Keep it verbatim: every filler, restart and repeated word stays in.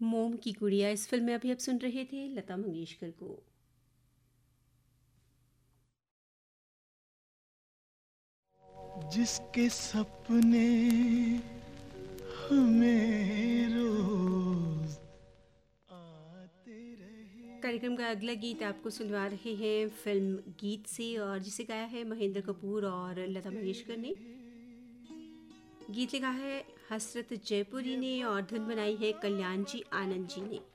मोम की गुड़िया इस फिल्म में अभी आप सुन रहे थे लता मंगेशकर को। जिसके सपने हमें रोज आते रहे। कार्यक्रम का अगला गीत आपको सुनवा रहे हैं फिल्म गीत से, और जिसे गाया है महेंद्र कपूर और लता मंगेशकर ने। गीत लिखा है हसरत जयपुरी ने और धुन बनाई है कल्याण जी आनंद जी ने।